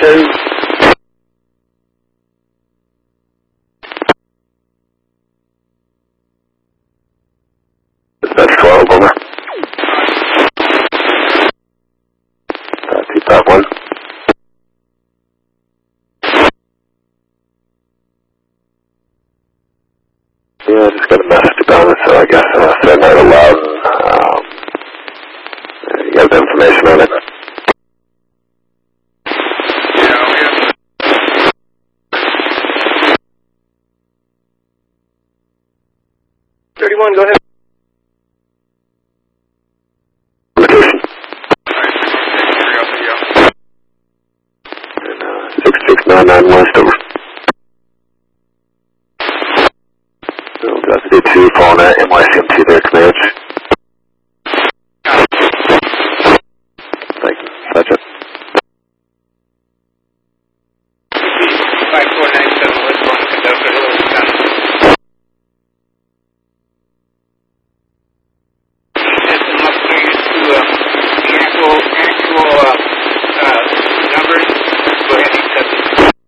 2. That's 12, over. 251. Yeah, I just got a message about it, so I guess I'll send that aloud. You got the information on it? Yeah, we have 31, go ahead. Location. Alright, 6699 West, over. That's B2 phone at NYCMT there, Comanche. Thank you. Gotcha. 5497 West 1, conductor, hello, That's some upgrades to the actual numbers. Go ahead and accept it.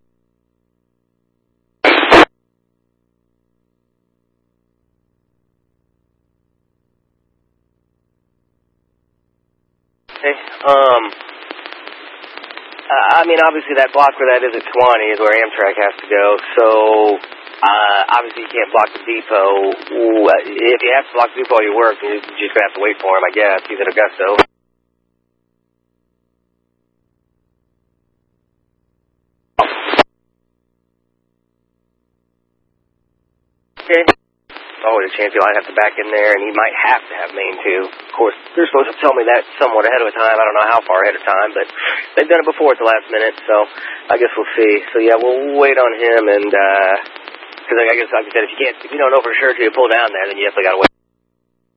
Okay, I mean, obviously that block where that is at 20 is where Amtrak has to go, so, obviously you can't block the depot. If you have to block the depot while you work, you're just gonna have to wait for him, I guess. He's at Augusto. Okay. Oh, there's a chance he might have to back in there, and he might have to have main too. Of course, they're supposed to tell me that somewhat ahead of time. I don't know how far ahead of time, but they've done it before at the last minute, so I guess we'll see. So yeah, we'll wait on him, and because I guess, like I said, if you don't know for sure till you pull down there, then you definitely gotta wait.